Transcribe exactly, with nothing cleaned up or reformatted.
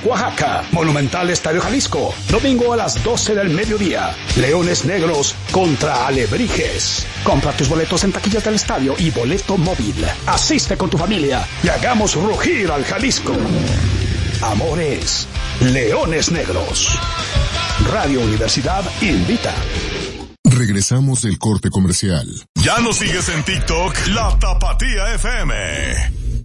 Oaxaca. Monumental Estadio Jalisco, domingo a las doce del mediodía. Leones Negros contra Alebrijes. Compra tus boletos en taquillas del estadio y boleto móvil. Asiste con tu familia y hagamos rugir al Jalisco. Amores, Leones Negros. Radio Universidad invita. Regresamos del corte comercial. ¿Ya nos sigues en TikTok? La Tapatía F M.